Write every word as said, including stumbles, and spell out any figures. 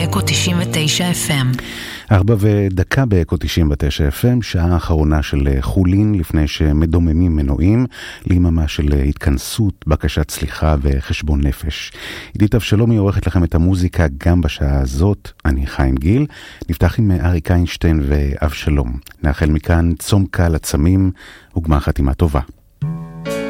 אקו תשעים ותשע אף אם. ארבע ודקה באקו תשעים ותשע אף אם, שעה האחרונה של חולין לפני שמדוממים מנועים, ליממה של התכנסות, בקשת סליחה וחשבון נפש. עידית אבשלומי עורכת לכם את המוזיקה גם בשעה הזאת, אני חיים גיל, נפתח עם אריק איינשטיין ואבשלום. נאחל מכאן צום קל עצמים וגמר חתימה טובה.